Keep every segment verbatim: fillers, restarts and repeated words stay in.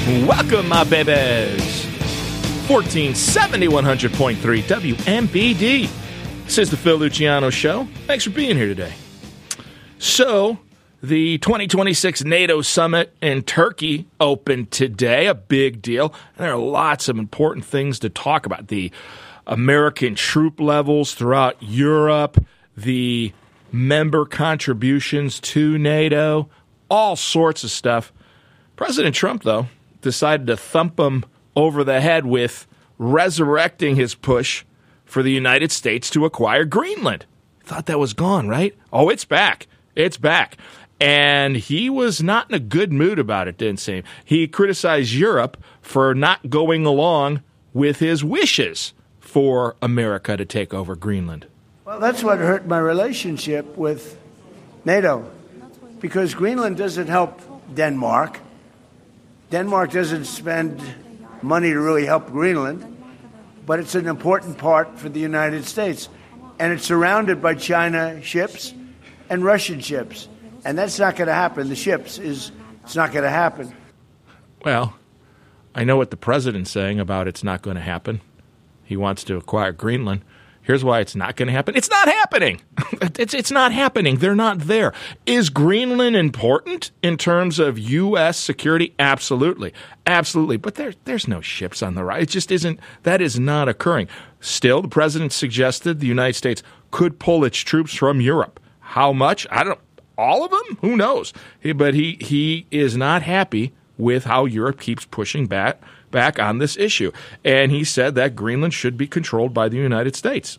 Welcome, my babies. fourteen seventy, one hundred point three W M B D. This is the Phil Luciano Show. Thanks for being here today. So, the twenty twenty-six NATO Summit in Turkey opened today, a big deal. And there are lots of important things to talk about. The American troop levels throughout Europe, the member contributions to NATO, all sorts of stuff. President Trump, though, decided to thump him over the head with resurrecting his push for the United States to acquire Greenland. Thought that was gone, right? Oh, it's back. It's back. And he was not in a good mood about it, didn't seem. He criticized Europe for not going along with his wishes for America to take over Greenland. Well, that's what hurt my relationship with NATO, because Greenland doesn't help Denmark. Denmark doesn't spend money to really help Greenland, but it's an important part for the United States. And it's surrounded by China ships and Russian ships. And that's not going to happen. The ships is it's not going to happen. Well, I know what the president's saying about it's not going to happen. He wants to acquire Greenland. Here's why it's not going to happen. It's not happening. It's it's not happening. They're not there. Is Greenland important in terms of U S security? Absolutely. Absolutely. But there, there's no ships on the rise. It just isn't. That is not occurring. Still, the president suggested the United States could pull its troops from Europe. How much? I don't. All of them? Who knows? But he, he is not happy with how Europe keeps pushing back. back on this issue. And he said that Greenland should be controlled by the United States.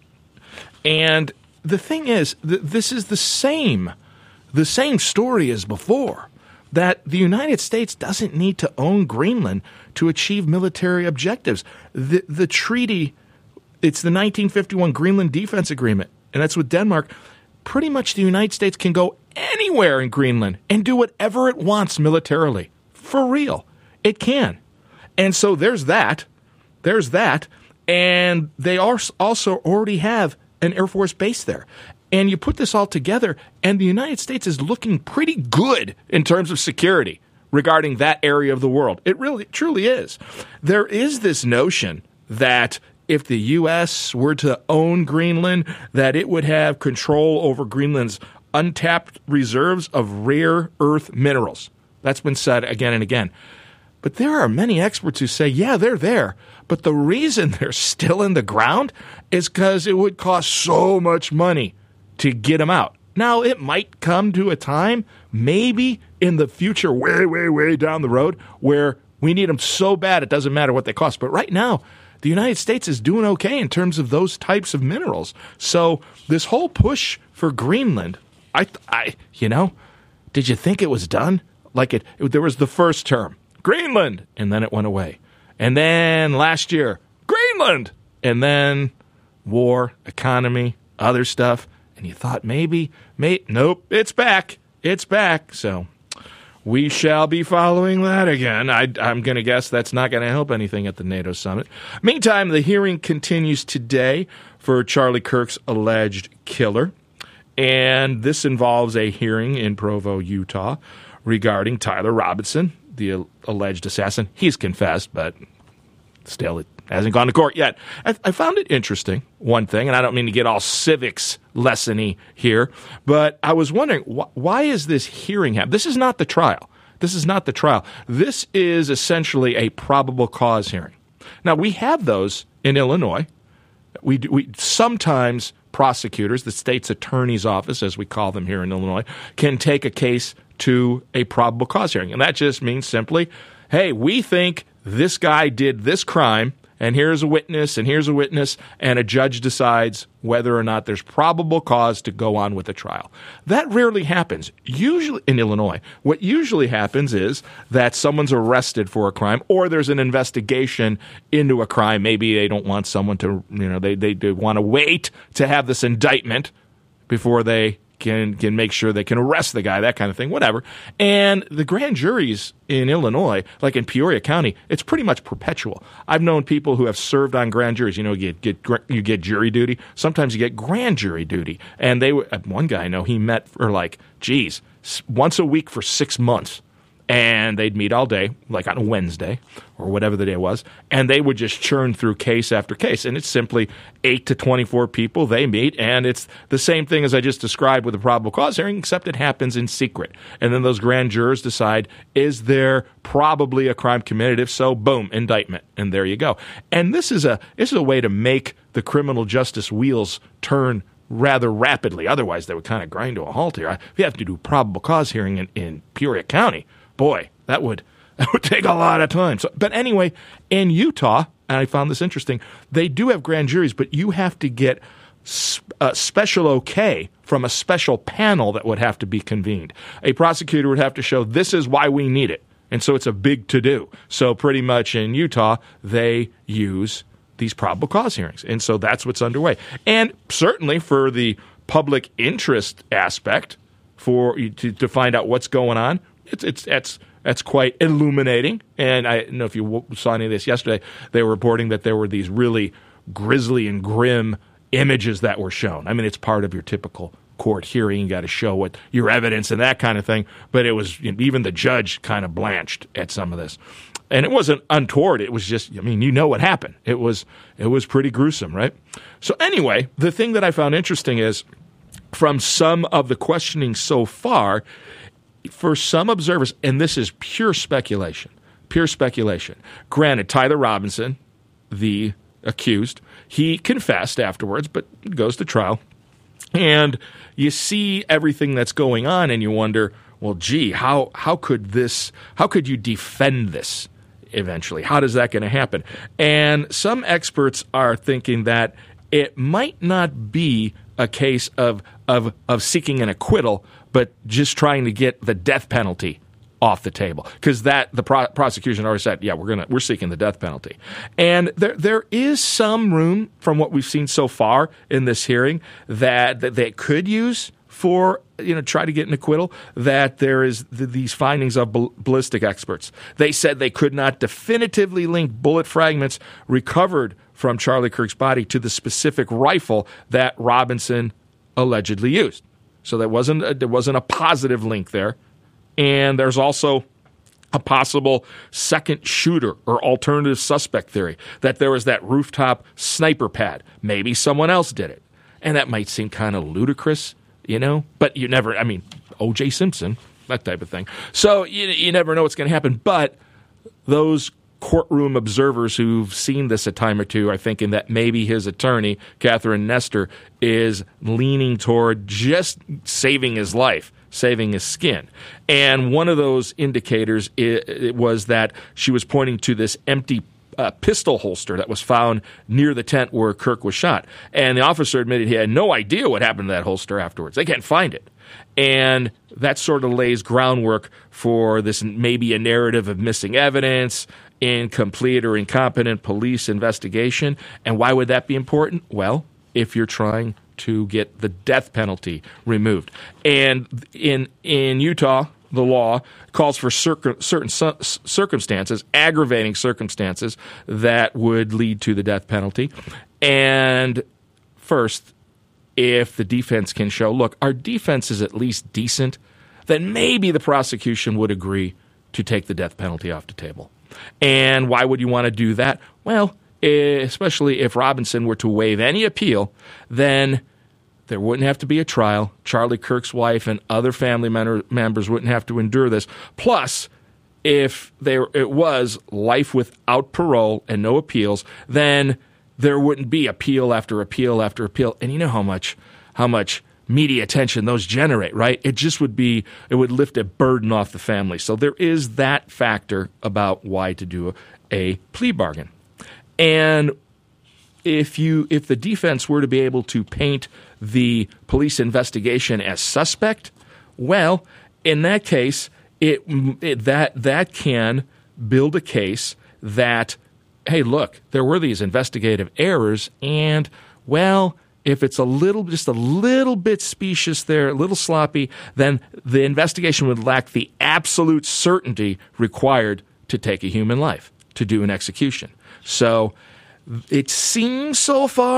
And the thing is, th- this is the same, the same story as before, that the United States doesn't need to own Greenland to achieve military objectives. The, the treaty, it's the nineteen fifty-one Greenland Defense Agreement, and that's with Denmark. Pretty much the United States can go anywhere in Greenland and do whatever it wants militarily. For real. It can. And so there's that. There's that. And they are also already have an Air Force base there. And you put this all together, and the United States is looking pretty good in terms of security regarding that area of the world. It really, truly is. There is this notion that if the U S were to own Greenland, that it would have control over Greenland's untapped reserves of rare earth minerals. That's been said again and again. But there are many experts who say, yeah, they're there. But the reason they're still in the ground is because it would cost so much money to get them out. Now, it might come to a time, maybe in the future, way, way, way down the road, where we need them so bad it doesn't matter what they cost. But right now, the United States is doing okay in terms of those types of minerals. So this whole push for Greenland, I, I, you know, did you think it was done? Like it, it there was the first term. Greenland, and then it went away. And then last year, Greenland, and then war, economy, other stuff. And you thought maybe, may, nope, it's back. It's back. So we shall be following that again. I, I'm going to guess that's not going to help anything at the NATO summit. Meantime, the hearing continues today for Charlie Kirk's alleged killer. And this involves a hearing in Provo, Utah, regarding Tyler Robinson, the alleged assassin. He's confessed, but still it hasn't gone to court yet. I, I found it interesting, one thing, and I don't mean to get all civics lesson-y here, but I was wondering, wh- why is this hearing happening? This is not the trial. This is not the trial. This is essentially a probable cause hearing. Now, we have those in Illinois. We, we sometimes prosecutors, the state's attorney's office, as we call them here in Illinois, can take a case to a probable cause hearing. And that just means simply, hey, we think this guy did this crime, and here's a witness, and here's a witness, and a judge decides whether or not there's probable cause to go on with the trial. That rarely happens. Usually in Illinois, what usually happens is that someone's arrested for a crime, or there's an investigation into a crime. Maybe they don't want someone to, you know, they, they, they want to wait to have this indictment before they can can make sure they can arrest the guy, that kind of thing, whatever. And the grand juries in Illinois, like in Peoria County, it's pretty much perpetual. I've known people who have served on grand juries. You know, you get, get you get jury duty. Sometimes you get grand jury duty. And they one guy I know, he met for like, geez, once a week for six months. And they'd meet all day, like on a Wednesday or whatever the day was, and they would just churn through case after case. And it's simply eight to twenty-four people they meet, and it's the same thing as I just described with the probable cause hearing, except it happens in secret. And then those grand jurors decide, is there probably a crime committed? If so, boom, indictment. And there you go. And this is a this is a way to make the criminal justice wheels turn rather rapidly. Otherwise, they would kind of grind to a halt here. If you have to do probable cause hearing in, in Peoria County, boy, that would that would take a lot of time. So, but anyway, in Utah, and I found this interesting, they do have grand juries, but you have to get a special okay from a special panel that would have to be convened. A prosecutor would have to show this is why we need it. And so it's a big to-do. So pretty much in Utah, they use these probable cause hearings. And so that's what's underway. And certainly for the public interest aspect, for to, to find out what's going on, it's it's it's that's quite illuminating. And I don't know if you saw any of this yesterday. They were reporting that there were these really grisly and grim images that were shown. I mean, it's part of your typical court hearing. You got to show what your evidence and that kind of thing. But it was, even the judge kind of blanched at some of this. And it wasn't untoward. It was just, I mean, you know what happened. It was it was pretty gruesome, right? So anyway, the thing that I found interesting is from some of the questioning so far, for some observers, and this is pure speculation, pure speculation. Granted, Tyler Robinson, the accused, he confessed afterwards, but goes to trial. And you see everything that's going on, and you wonder, well, gee, how how could this? How could you defend this eventually? How is that going to happen? And some experts are thinking that it might not be a case of of of seeking an acquittal, but just trying to get the death penalty off the table, because that the pro- prosecution already said, yeah, we're gonna we're seeking the death penalty, and there there is some room from what we've seen so far in this hearing that that they could use for, you know, try to get an acquittal. That there is th- these findings of ball- ballistic experts. They said they could not definitively link bullet fragments recovered from Charlie Kirk's body to the specific rifle that Robinson allegedly used. So there wasn't a, there wasn't a positive link there. And there's also a possible second shooter or alternative suspect theory, that there was that rooftop sniper pad. Maybe someone else did it. And that might seem kind of ludicrous, you know, but you never, I mean, O J Simpson, that type of thing. So you, you never know what's going to happen. But those courtroom observers who've seen this a time or two are thinking that maybe his attorney, Catherine Nestor, is leaning toward just saving his life, saving his skin. And one of those indicators it, it was that she was pointing to this empty uh, pistol holster that was found near the tent where Kirk was shot. And the officer admitted he had no idea what happened to that holster afterwards. They can't find it. And that sort of lays groundwork for this maybe a narrative of missing evidence, incomplete or incompetent police investigation. And why would that be important? Well, if you're trying to get the death penalty removed. And in in Utah, the law calls for cir- certain su- circumstances, aggravating circumstances, that would lead to the death penalty. And first, if the defense can show, look, our defense is at least decent, then maybe the prosecution would agree to take the death penalty off the table. And why would you want to do that? Well, especially if Robinson were to waive any appeal, then there wouldn't have to be a trial. Charlie Kirk's wife and other family members wouldn't have to endure this. Plus, if there it was life without parole and no appeals, then there wouldn't be appeal after appeal after appeal. And you know how much how much media attention those generate, right? It just would be, it would lift a burden off the family. So there is that factor about why to do a, a plea bargain. And if you if the defense were to be able to paint the police investigation as suspect, well, in that case, it, it that that can build a case that, hey, look, there were these investigative errors, and, well, if it's a little, just a little bit specious there, a little sloppy, then the investigation would lack the absolute certainty required to take a human life, to do an execution. So it seems so far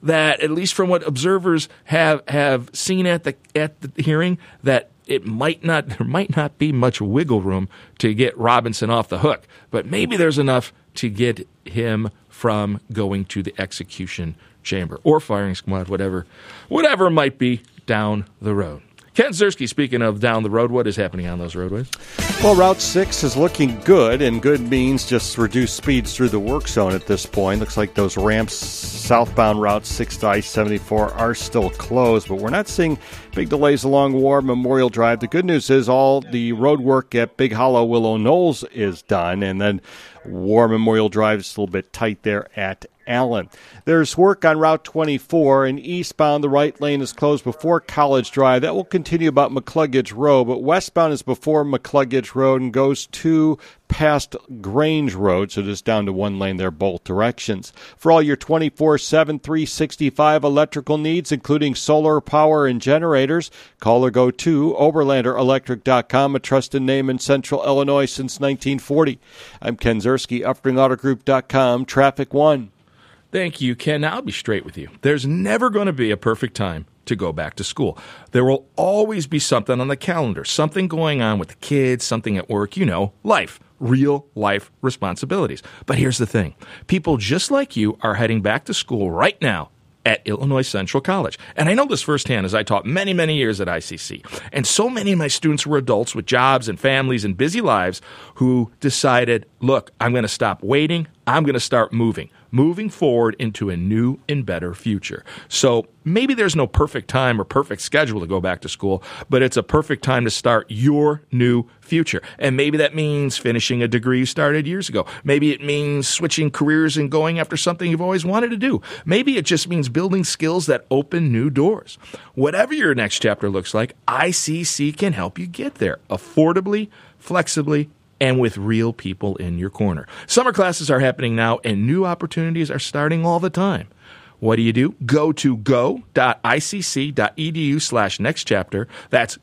that, at least from what observers have have seen at the at the hearing, that it might not there might not be much wiggle room to get Robinson off the hook, but maybe there's enough to get him from going to the execution chamber or firing squad, whatever whatever might be down the road. Ken Ziersky, speaking of down the road, what is happening on those roadways? Well, Route six is looking good, and good means just reduced speeds through the work zone at this point. Looks like those ramps southbound Route six to I seventy-four are still closed, but we're not seeing big delays along War Memorial Drive. The good news is all the road work at Big Hollow Willow Knolls is done, and then War Memorial Drive is a little bit tight there at Allen. There's work on Route twenty-four, and eastbound the right lane is closed before College Drive. That will continue about McCluggage Road, but westbound is before McCluggage Road and goes to past Grange Road, so just down to one lane there both directions. For all your twenty-four seven, three sixty-five electrical needs, including solar power and generators, call or go to Oberlander Electric dot com, a trusted name in Central Illinois since nineteen forty. I'm Ken Ziersky, Uppering Auto Group dot com, Traffic One. Thank you, Ken. Now, I'll be straight with you. There's never going to be a perfect time to go back to school. There will always be something on the calendar, something going on with the kids, something at work, you know, life, real life responsibilities. But here's the thing. People just like you are heading back to school right now at Illinois Central College. And I know this firsthand as I taught many, many years at I C C. And so many of my students were adults with jobs and families and busy lives who decided, look, I'm going to stop waiting. I'm going to start moving, moving forward into a new and better future. So maybe there's no perfect time or perfect schedule to go back to school, but it's a perfect time to start your new future. And maybe that means finishing a degree you started years ago. Maybe it means switching careers and going after something you've always wanted to do. Maybe it just means building skills that open new doors. Whatever your next chapter looks like, I C C can help you get there affordably, flexibly, and with real people in your corner. Summer classes are happening now, and new opportunities are starting all the time. What do you do? Go to go.icc.edu slash next chapter. That's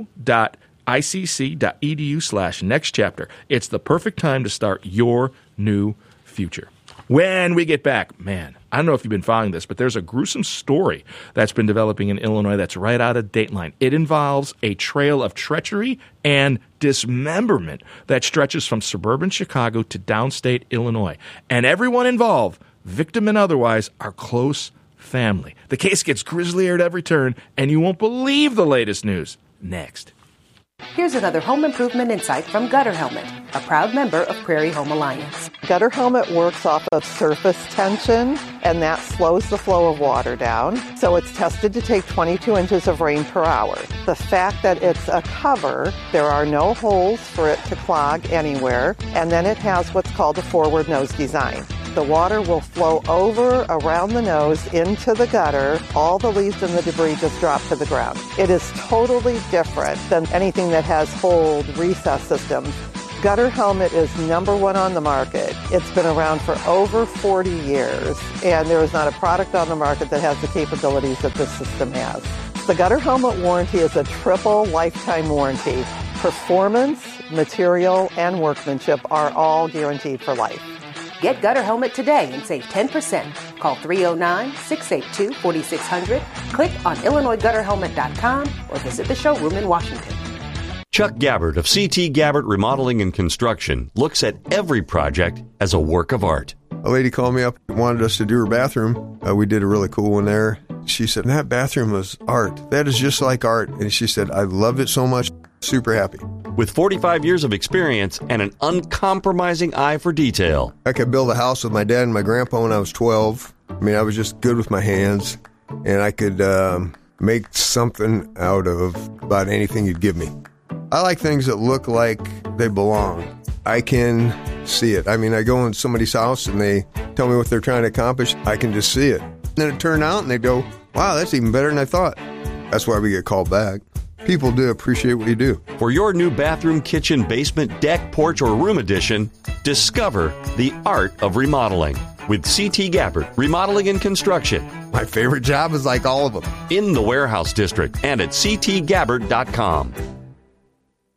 go.icc.edu slash next chapter. It's the perfect time to start your new future. When we get back, man, I don't know if you've been following this, but there's a gruesome story that's been developing in Illinois that's right out of Dateline. It involves a trail of treachery and dismemberment that stretches from suburban Chicago to downstate Illinois. And everyone involved, victim and otherwise, are close family. The case gets grislier at every turn, and you won't believe the latest news. Next. Here's another home improvement insight from Gutter Helmet, a proud member of Prairie Home Alliance. Gutter Helmet works off of surface tension, and that slows the flow of water down. So it's tested to take twenty-two inches of rain per hour. The fact that it's a cover, there are no holes for it to clog anywhere, and then it has what's called a forward nose design. The water will flow over around the nose into the gutter. All the leaves and the debris just drop to the ground. It is totally different than anything that has hold recess systems. Gutter Helmet is number one on the market. It's been around for over forty years, and there is not a product on the market that has the capabilities that this system has. The Gutter Helmet warranty is a triple lifetime warranty. Performance, material, and workmanship are all guaranteed for life. Get Gutter Helmet today and save ten percent. Call three oh nine, six eight two, four six zero zero, click on Illinois Gutter Helmet dot com, or visit the showroom in Washington. Chuck Gabbard of C T Gabbard Remodeling and Construction looks at every project as a work of art. A lady called me up and wanted us to do her bathroom. Uh, we did a really cool one there. She said, that bathroom was art. That is just like art. And she said, I loved it so much. Super happy. With forty-five years of experience and an uncompromising eye for detail. I could build a house with my dad and my grandpa when I was twelve. I mean, I was just good with my hands, and I could um, make something out of about anything you'd give me. I like things that look like they belong. I can see it. I mean, I go in somebody's house and they tell me what they're trying to accomplish. I can just see it. Then it turned out and they go, wow, that's even better than I thought. That's why we get called back. People do appreciate what you do. For your new bathroom, kitchen, basement, deck, porch, or room addition, discover the art of remodeling with C T Gabbard Remodeling and Construction. My favorite job is like all of them. In the Warehouse District and at C T Gabbard dot com.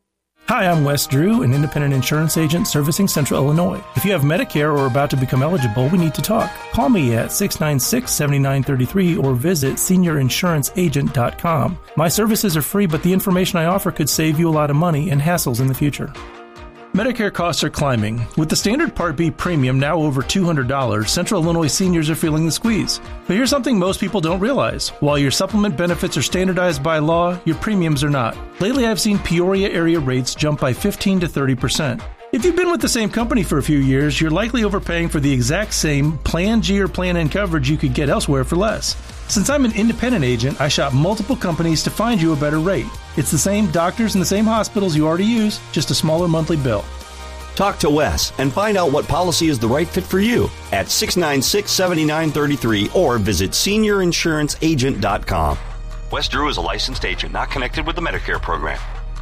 Hi, I'm Wes Drew, an independent insurance agent servicing Central Illinois. If you have Medicare or are about to become eligible, we need to talk. Call me at six nine six, seven nine three three or visit senior insurance agent dot com. My services are free, but the information I offer could save you a lot of money and hassles in the future. Medicare costs are climbing. With the standard Part B premium now over two hundred dollars, Central Illinois seniors are feeling the squeeze. But here's something most people don't realize. While your supplement benefits are standardized by law, your premiums are not. Lately, I've seen Peoria area rates jump by fifteen to thirty percent. If you've been with the same company for a few years, you're likely overpaying for the exact same Plan G or Plan N coverage you could get elsewhere for less. Since I'm an independent agent, I shop multiple companies to find you a better rate. It's the same doctors and the same hospitals you already use, just a smaller monthly bill. Talk to Wes and find out what policy is the right fit for you at six nine six, seven nine three three or visit senior insurance agent dot com. Wes Drew is a licensed agent, not connected with the Medicare program.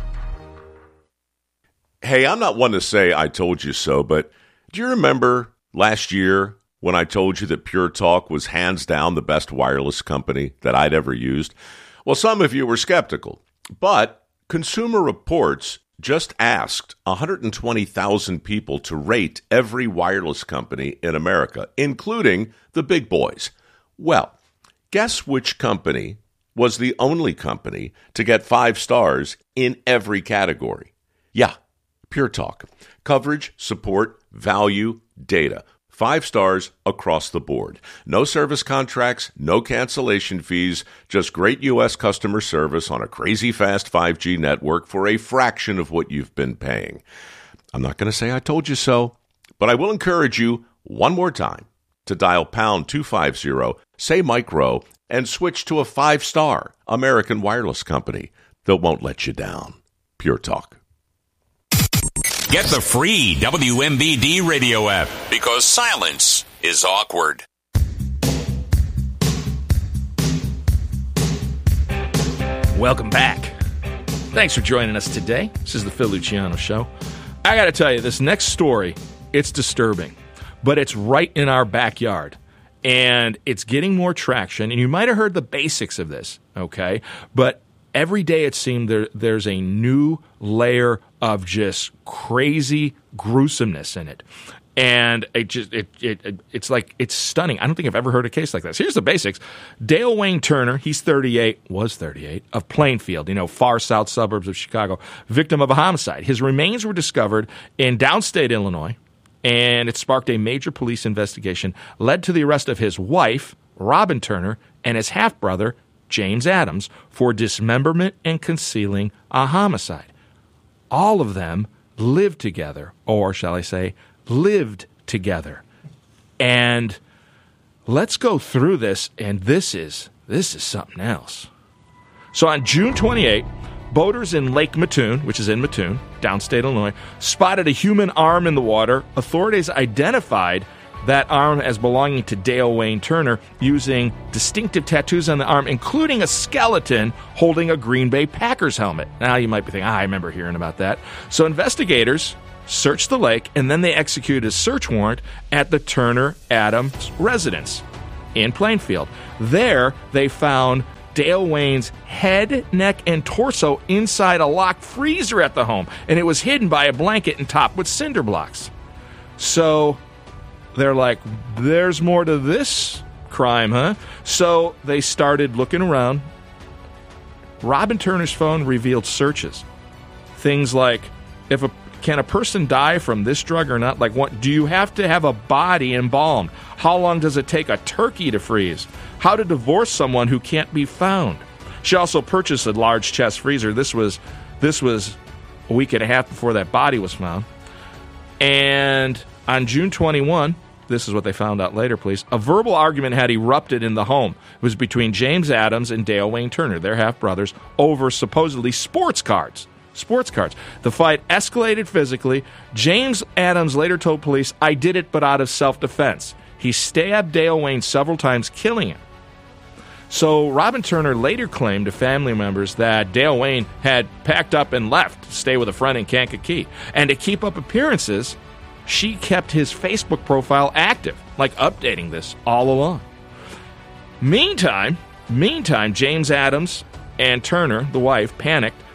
Hey, I'm not one to say I told you so, but do you remember last year when I told you that Pure Talk was hands down the best wireless company that I'd ever used? Well, some of you were skeptical, but Consumer Reports just asked one hundred twenty thousand people to rate every wireless company in America, including the big boys. Well, guess which company was the only company to get five stars in every category? Yeah, Pure Talk. Coverage, support, value, data. Five stars across the board. No service contracts, no cancellation fees, just great U S customer service on a crazy fast five G network for a fraction of what you've been paying. I'm not going to say I told you so, but I will encourage you one more time to dial pound two fifty, say Micro, and switch to a five-star American wireless company that won't let you down. Pure Talk. Get the free W M B D radio app, because silence is awkward. Welcome back. Thanks for joining us today. This is the Phil Luciano Show. I got to tell you, this next story, it's disturbing, but it's right in our backyard, and it's getting more traction, and you might have heard the basics of this, okay? But every day it seemed there, there's a new layer of just crazy gruesomeness in it. And it just it, it it it's like it's stunning. I don't think I've ever heard a case like this. Here's the basics. Dale Wayne Turner, he's thirty-eight, was thirty-eight, of Plainfield, you know, far south suburbs of Chicago, victim of a homicide. His remains were discovered in downstate Illinois, and it sparked a major police investigation, led to the arrest of his wife, Robin Turner, and his half-brother, James Adams, for dismemberment and concealing a homicide. All of them lived together, or shall I say, lived together. And let's go through this, and this is this is something else. So on June twenty-eighth, boaters in Lake Mattoon, which is in Mattoon, downstate Illinois, spotted a human arm in the water. Authorities identified that arm as belonging to Dale Wayne Turner, using distinctive tattoos on the arm, including a skeleton holding a Green Bay Packers helmet. Now you might be thinking, ah, I remember hearing about that. So investigators searched the lake, and then they executed a search warrant at the Turner Adams residence in Plainfield. There, they found Dale Wayne's head, neck, and torso inside a locked freezer at the home, and it was hidden by a blanket and topped with cinder blocks. So they're like, there's more to this crime, huh? So they started looking around. Robin Turner's phone revealed searches. Things like, if a can a person die from this drug or not? Like, what, do you have to have a body embalmed? How long does it take a turkey to freeze? How to divorce someone who can't be found? She also purchased a large chest freezer. This was this was a week and a half before that body was found. And on June twenty-first, this is what they found out later, police, a verbal argument had erupted in the home. It was between James Adams and Dale Wayne Turner, their half-brothers, over supposedly sports cards. Sports cards. The fight escalated physically. James Adams later told police, I did it but out of self-defense. He stabbed Dale Wayne several times, killing him. So Robin Turner later claimed to family members that Dale Wayne had packed up and left to stay with a friend in Kankakee. And to keep up appearances, she kept his Facebook profile active, like updating this all along. Meantime, meantime, James Adams and Turner, the wife, panicked,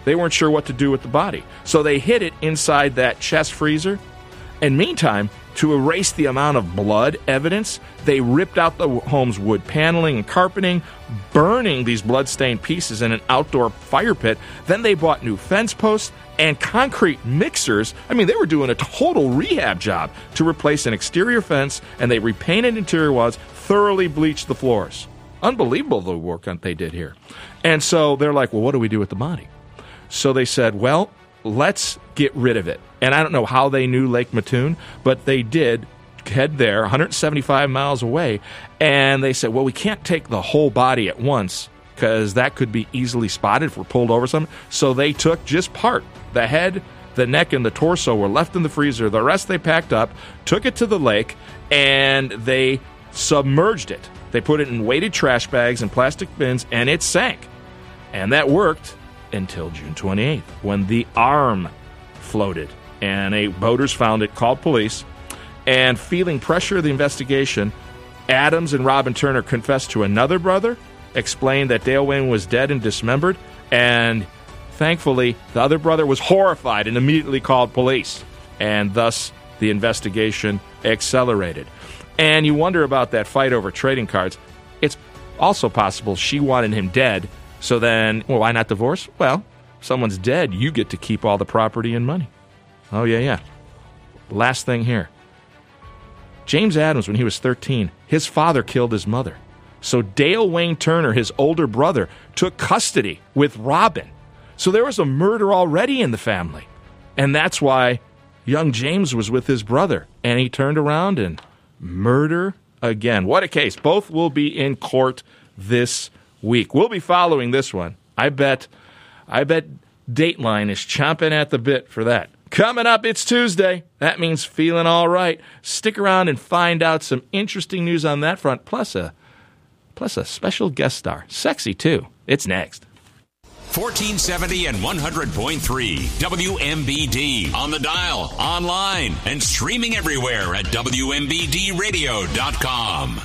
They weren't sure what to do with the body. So they hid it inside that chest freezer. And meantime, to erase the amount of blood evidence, they ripped out the home's wood paneling and carpeting, burning these blood-stained pieces in an outdoor fire pit. Then they bought new fence posts and concrete mixers. I mean, they were doing a total rehab job to replace an exterior fence, and they repainted interior walls, thoroughly bleached the floors. Unbelievable the work they did here. And so they're like, well, what do we do with the body? So they said, well, let's get rid of it. And I don't know how they knew Lake Mattoon, but they did head there, one hundred seventy-five miles away, and they said, well, we can't take the whole body at once because that could be easily spotted if we're pulled over something. So they took just part. The head, the neck, and the torso were left in the freezer. The rest they packed up, took it to the lake, and they submerged it. They put it in weighted trash bags and plastic bins, and it sank. And that worked until June twenty-eighth, when the arm floated. And a boaters found it, called police, and feeling pressure of the investigation, Adams and Robin Turner confessed to another brother, explained that Dale Wayne was dead and dismembered, and thankfully, the other brother was horrified and immediately called police, and thus the investigation accelerated. And you wonder about that fight over trading cards. It's also possible she wanted him dead, so then, well, why not divorce? Well, if someone's dead, you get to keep all the property and money. Oh, yeah, yeah. Last thing here. James Adams, when he was thirteen, his father killed his mother. So Dale Wayne Turner, his older brother, took custody with Robin. So there was a murder already in the family. And that's why young James was with his brother. And he turned around and murder again. What a case. Both will be in court this week. We'll be following this one. I bet, I bet Dateline is chomping at the bit for that. Coming up, it's Tuesday. That means feeling all right. Stick around and find out some interesting news on that front, plus a, plus a special guest star. Sexy, too. It's next. fourteen seventy and one hundred point three W M B D. On the dial, online, and streaming everywhere at W M B D radio dot com.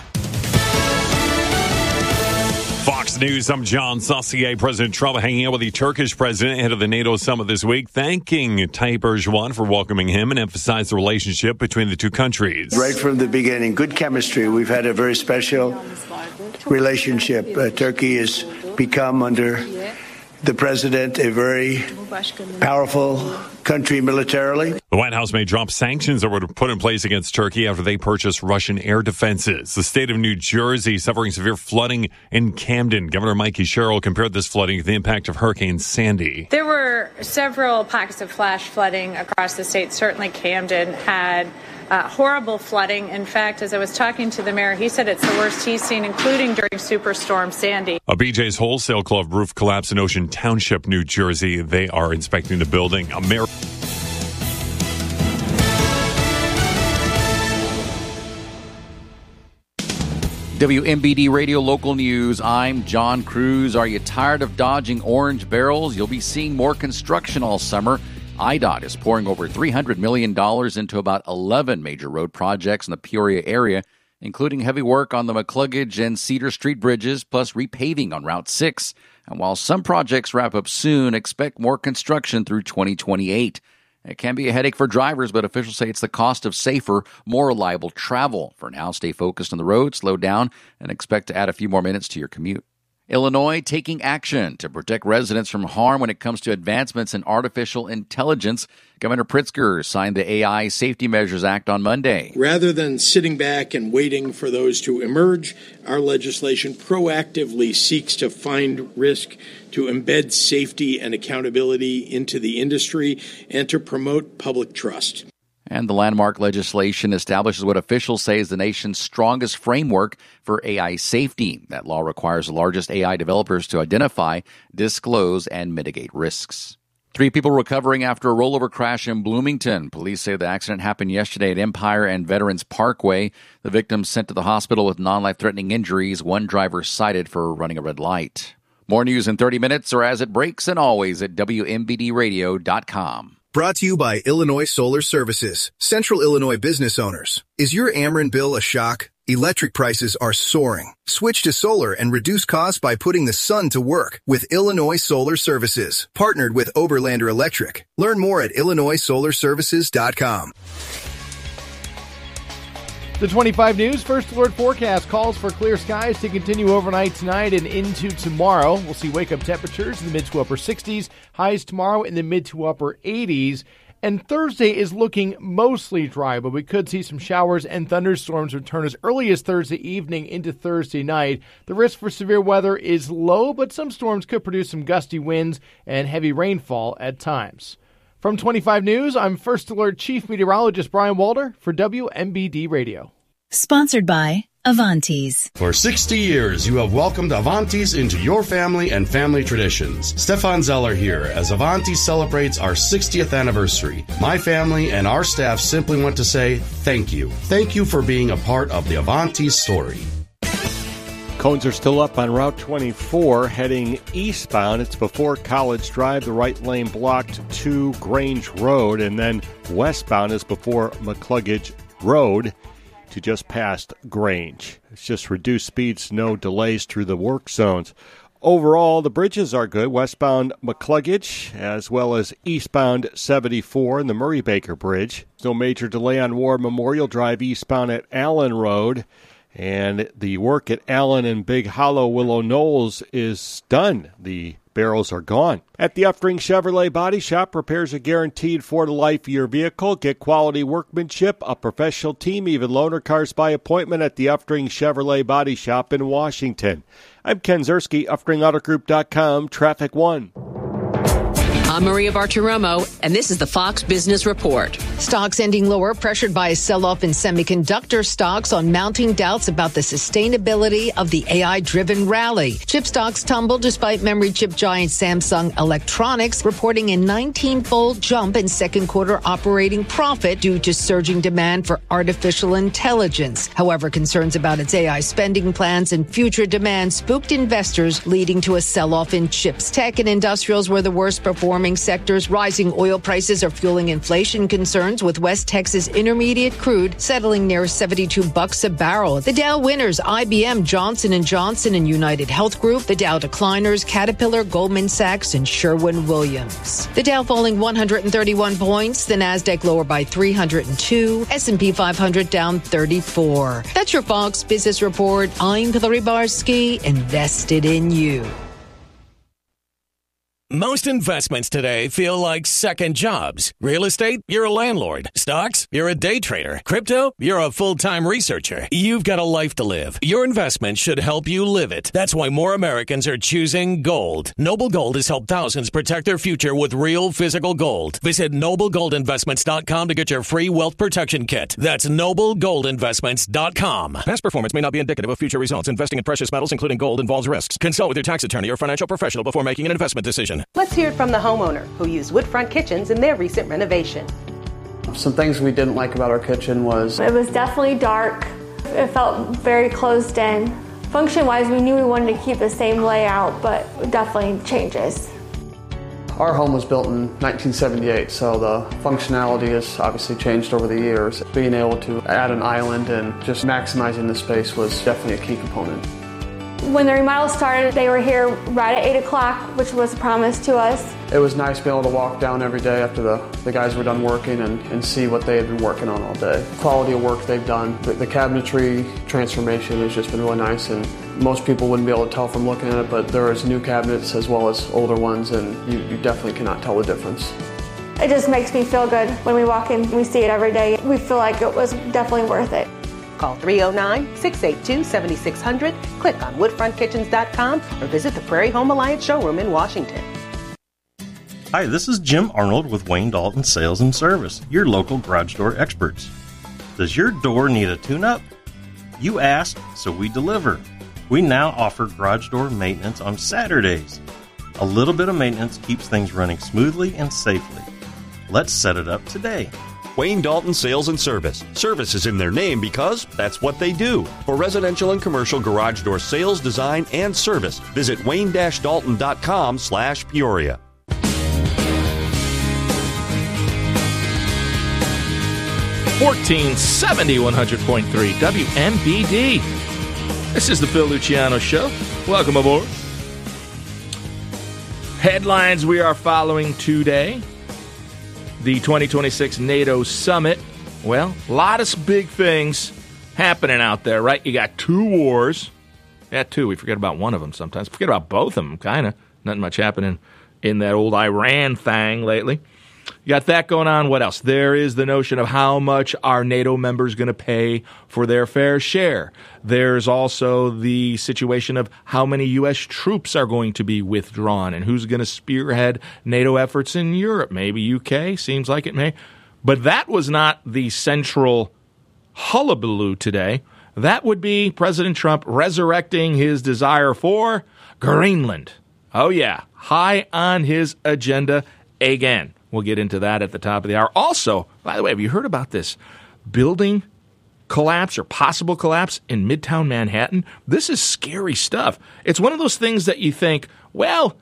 Fox News, I'm John Saucier. President Trump hanging out with the Turkish president ahead of the NATO summit this week, thanking Tayyip Erdogan for welcoming him and emphasized the relationship between the two countries. Right from the beginning, good chemistry. We've had a very special relationship. Uh, Turkey has become, under the president, a very powerful country militarily. The White House may drop sanctions that were put in place against Turkey after they purchased Russian air defenses. The state of New Jersey suffering severe flooding in Camden. Governor Mikey Sherrill compared this flooding to the impact of Hurricane Sandy. There were several pockets of flash flooding across the state. Certainly Camden had Uh, horrible flooding. In fact, as I was talking to the mayor, he said it's the worst he's seen, including during Superstorm Sandy. A B J's Wholesale Club roof collapsed in Ocean Township, New Jersey. They are inspecting the building. A mayor. W M B D Radio Local News. I'm John Cruz. Are you tired of dodging orange barrels? You'll be seeing more construction all summer. I D O T is pouring over three hundred million dollars into about eleven major road projects in the Peoria area, including heavy work on the McCluggage and Cedar Street bridges, plus repaving on Route six. And while some projects wrap up soon, expect more construction through twenty twenty-eight. It can be a headache for drivers, but officials say it's the cost of safer, more reliable travel. For now, stay focused on the road, slow down, and expect to add a few more minutes to your commute. Illinois taking action to protect residents from harm when it comes to advancements in artificial intelligence. Governor Pritzker signed the A I Safety Measures Act on Monday. Rather than sitting back and waiting for those to emerge, our legislation proactively seeks to find risk, to embed safety and accountability into the industry, and to promote public trust. And the landmark legislation establishes what officials say is the nation's strongest framework for A I safety. That law requires the largest A I developers to identify, disclose, and mitigate risks. Three people recovering after a rollover crash in Bloomington. Police say the accident happened yesterday at Empire and Veterans Parkway. The victims sent to the hospital with non-life-threatening injuries. One driver cited for running a red light. More news in thirty minutes or as it breaks, and always at W M B D radio dot com. Brought to you by Illinois Solar Services, Central Illinois business owners. Is your Ameren bill a shock? Electric prices are soaring. Switch to solar and reduce costs by putting the sun to work with Illinois Solar Services, partnered with Oberlander Electric. Learn more at illinois solar services dot com. The twenty-five News First Alert forecast calls for clear skies to continue overnight tonight and into tomorrow. We'll see wake-up temperatures in the mid to upper sixties, highs tomorrow in the mid to upper eighties. And Thursday is looking mostly dry, but we could see some showers and thunderstorms return as early as Thursday evening into Thursday night. The risk for severe weather is low, but some storms could produce some gusty winds and heavy rainfall at times. From twenty-five News, I'm First Alert Chief Meteorologist Brian Walter for W M B D Radio. Sponsored by Avantis. For sixty years, you have welcomed Avantis into your family and family traditions. Stefan Zeller here as Avantis celebrates our sixtieth anniversary. My family and our staff simply want to say thank you. Thank you for being a part of the Avantis story. Cones are still up on Route twenty-four heading eastbound. It's before College Drive, the right lane blocked to Grange Road, and then westbound is before McCluggage Road to just past Grange. It's just reduced speeds, no delays through the work zones. Overall, the bridges are good. Westbound McCluggage, as well as eastbound seventy-four and the Murray Baker Bridge. No major delay on War Memorial Drive eastbound at Allen Road. And the work at Allen and Big Hollow Willow Knolls is done. The barrels are gone. At the Uftring Chevrolet Body Shop, repairs are guaranteed for the life of your vehicle. Get quality workmanship, a professional team, even loaner cars by appointment at the Uftring Chevrolet Body Shop in Washington. I'm Ken Zerski, Uftring Auto Group dot com, Traffic One. I'm Maria Bartiromo, and this is the Fox Business Report. Stocks ending lower, pressured by a sell-off in semiconductor stocks on mounting doubts about the sustainability of the A I-driven rally. Chip stocks tumbled despite memory chip giant Samsung Electronics reporting a nineteen-fold jump in second quarter operating profit due to surging demand for artificial intelligence. However, concerns about its A I spending plans and future demand spooked investors, leading to a sell-off in chips. Tech and industrials were the worst performing sectors. Rising oil prices are fueling inflation concerns, with West Texas Intermediate crude settling near seventy-two bucks a barrel. The Dow winners, I B M, Johnson and Johnson, and United Health Group. The Dow decliners, Caterpillar, Goldman Sachs, and Sherwin-Williams. The Dow falling one hundred thirty-one points. The Nasdaq lower by three hundred two. S and P five hundred down thirty-four. That's your Fox Business Report. I'm Hillary Barsky, invested in you. Most investments today feel like second jobs. Real estate, you're a landlord. Stocks, you're a day trader. Crypto, you're a full-time researcher. You've got a life to live. Your investment should help you live it. That's why more Americans are choosing gold. Noble Gold has helped thousands protect their future with real physical gold. Visit noble gold investments dot com to get your free wealth protection kit. That's noble gold investments dot com. Past performance may not be indicative of future results. Investing in precious metals, including gold, involves risks. Consult with your tax attorney or financial professional before making an investment decision. Let's hear it from the homeowner who used Woodfront Kitchens in their recent renovation. Some things we didn't like about our kitchen was it was definitely dark. It felt very closed in. Function-wise, we knew we wanted to keep the same layout, but definitely changes. Our home was built in nineteen seventy-eight, so the functionality has obviously changed over the years. Being able to add an island and just maximizing the space was definitely a key component. When the remodel started, they were here right at eight o'clock, which was a promise to us. It was nice being able to walk down every day after the, the guys were done working and, and see what they had been working on all day. The quality of work they've done. The, the cabinetry transformation has just been really nice, and most people wouldn't be able to tell from looking at it, but there is new cabinets as well as older ones, and you, you definitely cannot tell the difference. It just makes me feel good when we walk in. We see it every day. We feel like it was definitely worth it. Call three oh nine, six eight two, seven six zero zero, click on woodfront kitchens dot com, or visit the Prairie Home Alliance showroom in Washington. Hi, this is Jim Arnold with Wayne Dalton Sales and Service, your local garage door experts. Does your door need a tune-up? You asked, so we deliver. We now offer garage door maintenance on Saturdays. A little bit of maintenance keeps things running smoothly and safely. Let's set it up today. Wayne Dalton Sales and Service. Service is in their name because that's what they do. For residential and commercial garage door sales, design, and service, visit wayne dash dalton dot com slash Peoria. fourteen seventy, one hundred point three W M B D. This is the Phil Luciano Show. Welcome aboard. Headlines we are following today. The twenty twenty-six NATO Summit. Well, a lot of big things happening out there, right? You got two wars. Yeah, two. We forget about one of them sometimes. Forget about both of them, kind of. Nothing much happening in that old Iran thing lately. You got that going on. What else? There is the notion of how much are NATO members going to pay for their fair share. There's also the situation of how many U S troops are going to be withdrawn and who's going to spearhead NATO efforts in Europe. Maybe U K. Seems like it may. But that was not the central hullabaloo today. That would be President Trump resurrecting his desire for Greenland. Oh, yeah. High on his agenda again. We'll get into that at the top of the hour. Also, by the way, have you heard about this building collapse or possible collapse in Midtown Manhattan? This is scary stuff. It's one of those things that you think, well,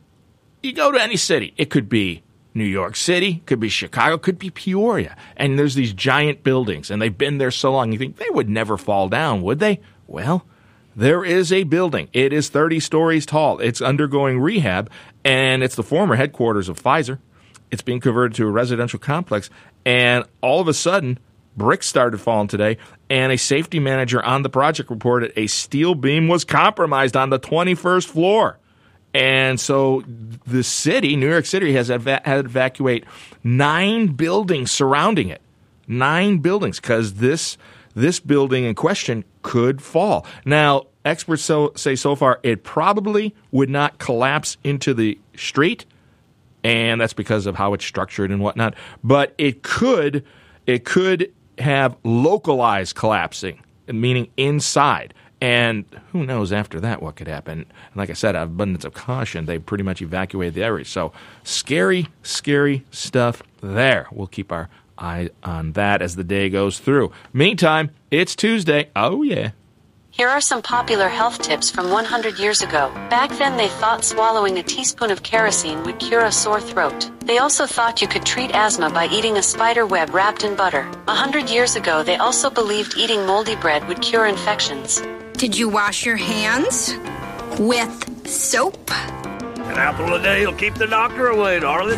you go to any city. It could be New York City, could be Chicago, could be Peoria. And there's these giant buildings, and they've been there so long. You think they would never fall down, would they? Well, there is a building. It is thirty stories tall. It's undergoing rehab, and it's the former headquarters of Pfizer. It's being converted to a residential complex, and all of a sudden, bricks started falling today, and a safety manager on the project reported a steel beam was compromised on the twenty-first floor. And so the city, New York City, has eva- had to evacuate nine buildings surrounding it. Nine buildings, because this this building in question could fall. Now, experts so, say so far it probably would not collapse into the street, and that's because of how it's structured and whatnot. But it could it could have localized collapsing, meaning inside. And who knows after that what could happen. And like I said, out of abundance of caution, they pretty much evacuated the area. So scary, scary stuff there. We'll keep our eye on that as the day goes through. Meantime, it's Tuesday. Oh, yeah. Here are some popular health tips from one hundred years ago. Back then, they thought swallowing a teaspoon of kerosene would cure a sore throat. They also thought you could treat asthma by eating a spider web wrapped in butter. A hundred years ago, they also believed eating moldy bread would cure infections. Did you wash your hands with soap? An apple a day will keep the doctor away, darling.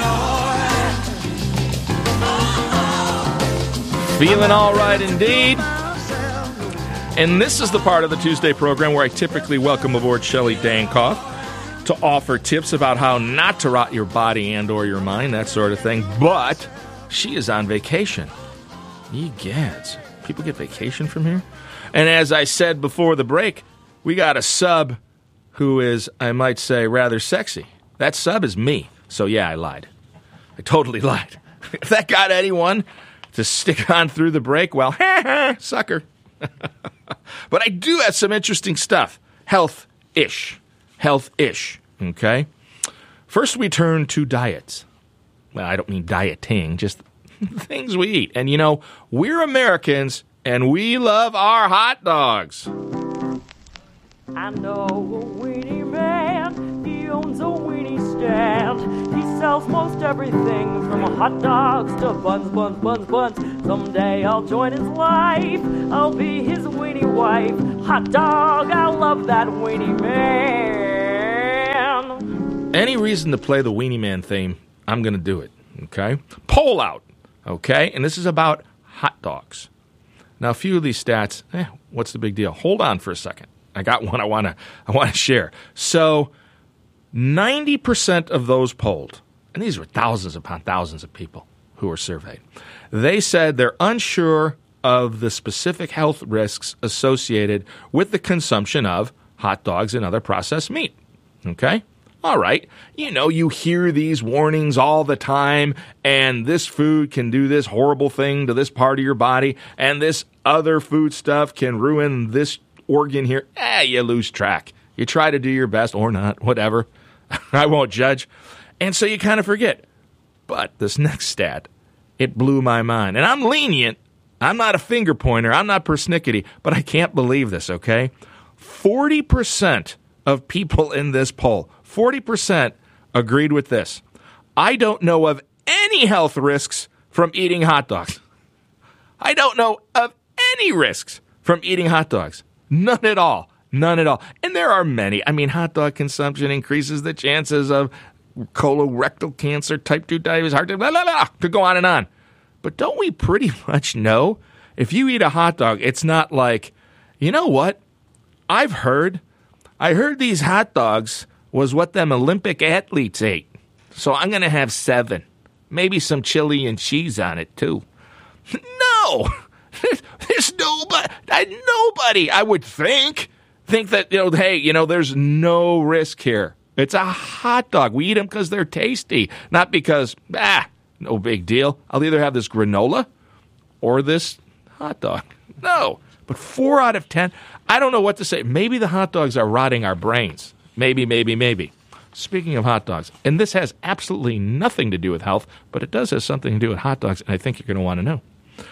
Feeling all right indeed. And this is the part of the Tuesday program where I typically welcome aboard Shelley Dankoff to offer tips about how not to rot your body and or your mind, that sort of thing. But she is on vacation. Ye gads. People get vacation from here? And as I said before the break, we got a sub who is, I might say, rather sexy. That sub is me. So yeah, I lied. I totally lied. If that got anyone to stick on through the break, well, ha ha, sucker. But I do have some interesting stuff. Health-ish. Health-ish. Okay? First, we turn to diets. Well, I don't mean dieting, just things we eat. And, you know, we're Americans, and we love our hot dogs. I know a weenie man, he owns a weenie stand. He sells most everything from hot dogs to buns, buns, buns, buns. Someday I'll join his life, I'll be his weenie wife. Hot dog, I love that weenie man. Any reason to play the Weenie Man theme, I'm going to do it, okay? Poll out, okay? And this is about hot dogs. Now, a few of these stats, eh, what's the big deal? Hold on for a second. I got one I want to I want to share. So, ninety percent of those polled, and these were thousands upon thousands of people who were surveyed, they said they're unsure of the specific health risks associated with the consumption of hot dogs and other processed meat. Okay? All right. You know, you hear these warnings all the time, and this food can do this horrible thing to this part of your body, and this other food stuff can ruin this organ here. Eh, you lose track. You try to do your best or not, whatever. I won't judge. And so you kind of forget. But this next stat, it blew my mind. And I'm lenient. I'm not a finger pointer. I'm not persnickety. But I can't believe this, okay? forty percent of people in this poll, forty percent agreed with this. I don't know of any health risks from eating hot dogs. I don't know of any risks from eating hot dogs. None at all. None at all. And there are many. I mean, hot dog consumption increases the chances of colorectal cancer, type two diabetes, heart disease, blah, blah, blah, to go on and on. But don't we pretty much know if you eat a hot dog, it's not like, you know what? I've heard, I heard these hot dogs was what them Olympic athletes ate. So I'm going to have seven. Maybe some chili and cheese on it, too. No! There's nobody, nobody, I would think, think that, you know, hey, you know, there's no risk here. It's a hot dog. We eat them because they're tasty, not because, ah, no big deal. I'll either have this granola or this hot dog. No. But four out of ten, I don't know what to say. Maybe the hot dogs are rotting our brains. Maybe, maybe, maybe. Speaking of hot dogs, and this has absolutely nothing to do with health, but it does have something to do with hot dogs, and I think you're going to want to know.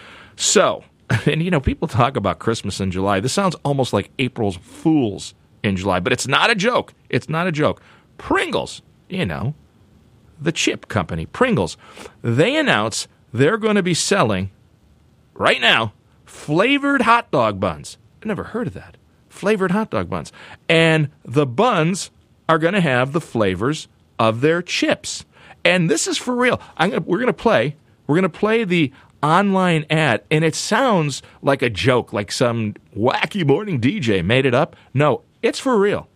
So, and you know, people talk about Christmas in July. This sounds almost like April's Fools in July, but it's not a joke. It's not a joke. Pringles, you know, the chip company, Pringles, they announce they're going to be selling, right now, flavored hot dog buns. I've never heard of that. Flavored hot dog buns. And the buns are going to have the flavors of their chips. And this is for real. I'm gonna, we're going to play. We're going to play the online ad, and it sounds like a joke, like some wacky morning D J made it up. No, it's for real.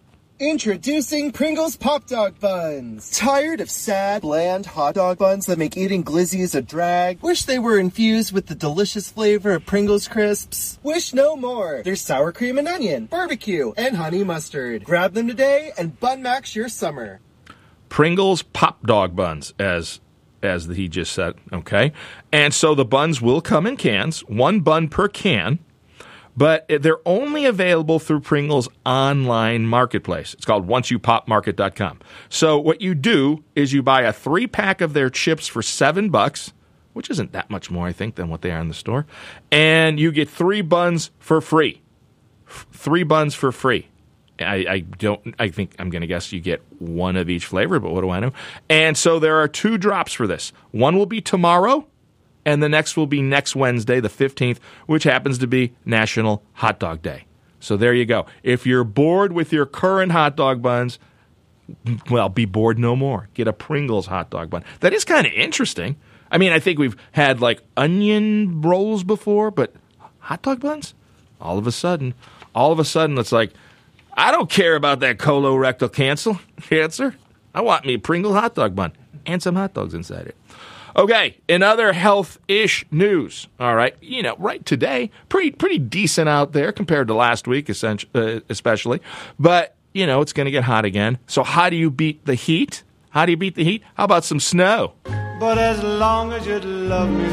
Introducing Pringles Pop Dog Buns. Tired of sad, bland hot dog buns that make eating glizzies a drag? Wish they were infused with the delicious flavor of Pringles crisps? Wish no more. There's sour cream and onion, barbecue, and honey mustard. Grab them today and bun max your summer. Pringles Pop Dog Buns, as as he just said, okay? And so the buns will come in cans, one bun per can. But they're only available through Pringles' online marketplace. It's called once you pop market dot com. So what you do is you buy a three-pack of their chips for seven bucks, which isn't that much more, I think, than what they are in the store. And you get three buns for free. F- three buns for free. I, I don't. I think I'm going to guess you get one of each flavor, but what do I know? And so there are two drops for this. One will be tomorrow, and the next will be next Wednesday, the fifteenth, which happens to be National Hot Dog Day. So there you go. If you're bored with your current hot dog buns, well, be bored no more. Get a Pringles hot dog bun. That is kind of interesting. I mean, I think we've had like onion rolls before, but hot dog buns? All of a sudden, all of a sudden, it's like, I don't care about that colorectal cancer. Cancer. I want me a Pringle hot dog bun and some hot dogs inside it. Okay, in other health-ish news, all right, you know, right today, pretty pretty decent out there compared to last week, especially. But, you know, it's going to get hot again. So how do you beat the heat? How do you beat the heat? How about some snow? But as long as you love me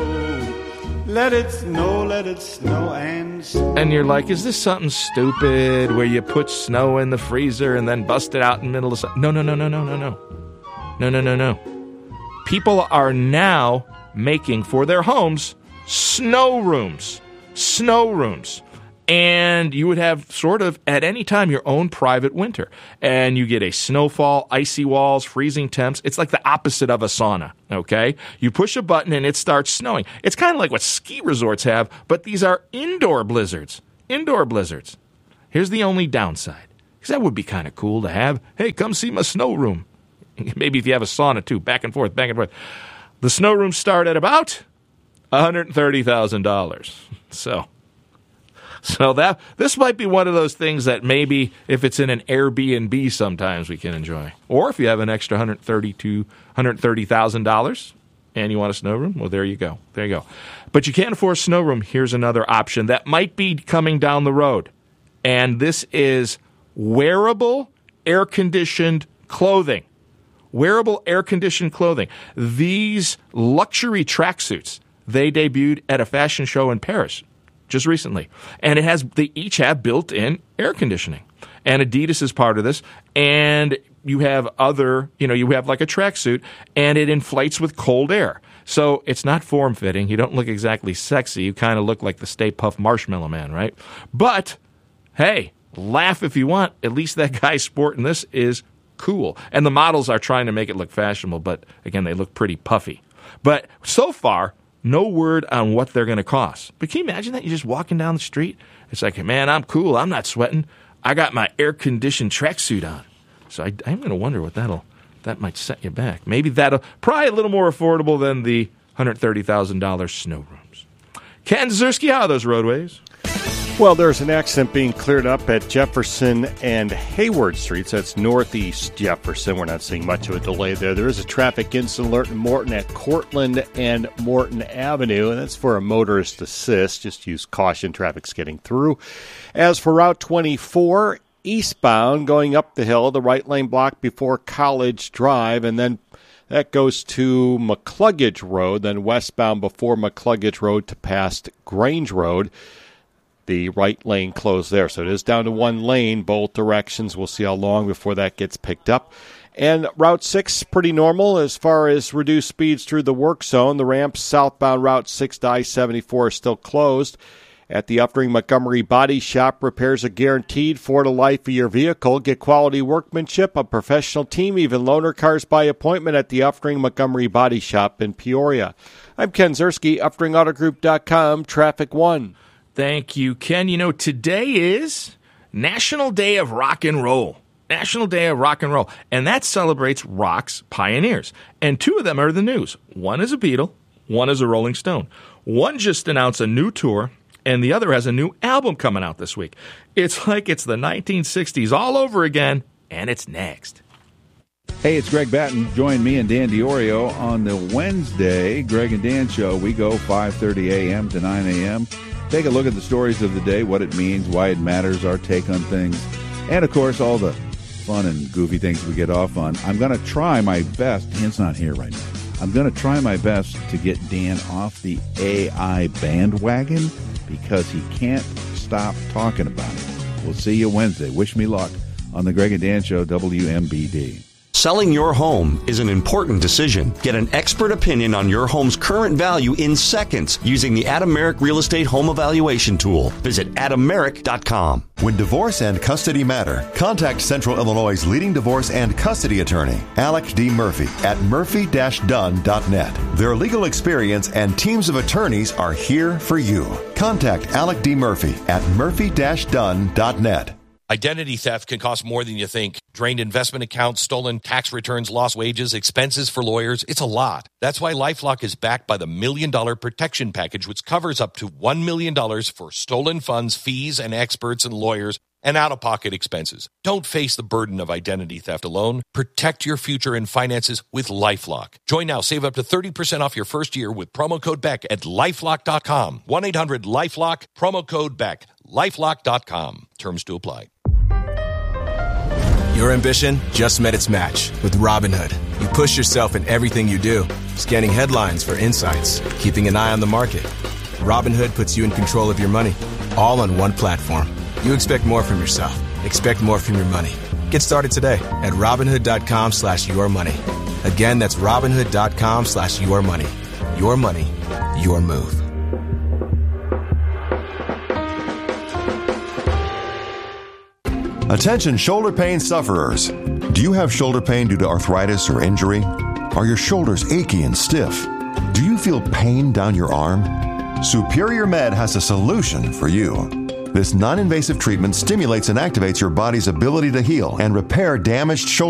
so, let it snow, let it snow and snow. And you're like, is this something stupid where you put snow in the freezer and then bust it out in the middle of summer? No, no, no, no, no, no, no. No, no, no, no. People are now making for their homes snow rooms. Snow rooms. And you would have sort of at any time your own private winter. And you get a snowfall, icy walls, freezing temps. It's like the opposite of a sauna, okay? You push a button and it starts snowing. It's kind of like what ski resorts have, but these are indoor blizzards. Indoor blizzards. Here's the only downside. Because that would be kind of cool to have. Hey, come see my snow room. Maybe if you have a sauna, too, back and forth, back and forth. The snow rooms start at about one hundred thirty thousand dollars. So, so that this might be one of those things that maybe if it's in an Airbnb sometimes we can enjoy. Or if you have an extra one hundred thirty thousand dollars and you want a snow room, well, there you go. There you go. But you can't afford a snow room. Here's another option that might be coming down the road. And this is wearable, air-conditioned clothing. Wearable air-conditioned clothing. These luxury tracksuits, they debuted at a fashion show in Paris just recently. And it has they each have built-in air conditioning. And Adidas is part of this. And you have other, you know, you have like a tracksuit, and it inflates with cold air. So it's not form-fitting. You don't look exactly sexy. You kind of look like the Stay Puft Marshmallow Man, right? But, hey, laugh if you want. At least that guy sporting this is cool. And the models are trying to make it look fashionable, but again, they look pretty puffy. But so far, No word on what they're going to cost. But can you imagine that? You're just walking down the street. It's like, man, I'm cool. I'm not sweating. I got my air-conditioned tracksuit on. So I, I'm going to wonder what that'll that might set you back. Maybe that'll probably a little more affordable than the one hundred thirty thousand dollars snow rooms. Ken Ziersky, how are those roadways? Well, there's an accident being cleared up at Jefferson and Hayward Streets. That's northeast Jefferson. We're not seeing much of a delay there. There is a traffic incident alert in Morton at Cortland and Morton Avenue, and that's for a motorist assist. Just use caution. Traffic's getting through. As for Route twenty-four, eastbound, going up the hill, the right lane blocked before College Drive, and then that goes to McCluggage Road, then westbound before McCluggage Road to past Grange Road. The right lane closed there, so it is down to one lane, both directions. We'll see how long before that gets picked up. And Route six, pretty normal as far as reduced speeds through the work zone. The ramps southbound Route six to I seventy-four are still closed. At the Uftring Montgomery Body Shop, repairs are guaranteed for the life of your vehicle. Get quality workmanship, a professional team, even loaner cars by appointment at the Uftring Montgomery Body Shop in Peoria. I'm Ken Ziersky, Uftring Auto Group dot com, Traffic One. Thank you, Ken. You know, today is National Day of Rock and Roll. National Day of Rock and Roll. And that celebrates rock's pioneers. And two of them are the news. One is a Beatle, one is a Rolling Stone. One just announced a new tour, and the other has a new album coming out this week. It's like it's the nineteen sixties all over again, and it's next. Hey, it's Greg Batten. Join me and Dan DiOrio on the Wednesday Greg and Dan Show. We go five thirty a.m. to nine a.m., take a look at the stories of the day, what it means, why it matters, our take on things, and, of course, all the fun and goofy things we get off on. I'm going to try my best. Dan's not here right now. I'm going to try my best to get Dan off the A I bandwagon because he can't stop talking about it. We'll see you Wednesday. Wish me luck on the Greg and Dan Show, W M B D. Selling your home is an important decision. Get an expert opinion on your home's current value in seconds using the Adameric Real Estate Home Evaluation Tool. Visit adameric dot com. When divorce and custody matter, contact Central Illinois' leading divorce and custody attorney, Alec D. Murphy, at murphy dash dunn dot net. Their legal experience and teams of attorneys are here for you. Contact Alec D. Murphy at murphy dash dunn dot net. Identity theft can cost more than you think. Drained investment accounts, stolen tax returns, lost wages, expenses for lawyers. It's a lot. That's why LifeLock is backed by the Million Dollar Protection Package, which covers up to one million dollars for stolen funds, fees, and experts and lawyers, and out-of-pocket expenses. Don't face the burden of identity theft alone. Protect your future and finances with LifeLock. Join now. Save up to thirty percent off your first year with promo code Beck at lifelock dot com. one eight hundred lifelock, promo code Beck. lifelock dot com. Terms to apply. Your ambition just met its match with Robinhood. You push yourself in everything you do, scanning headlines for insights, keeping an eye on the market. Robinhood puts you in control of your money, all on one platform. You expect more from yourself. Expect more from your money. Get started today at Robinhood dot com slash your money. Again, that's Robinhood dot com slash your money. Your money, your move. Attention shoulder pain sufferers. Do you have shoulder pain due to arthritis or injury? Are your shoulders achy and stiff? Do you feel pain down your arm? Superior Med has a solution for you. This non-invasive treatment stimulates and activates your body's ability to heal and repair damaged shoulder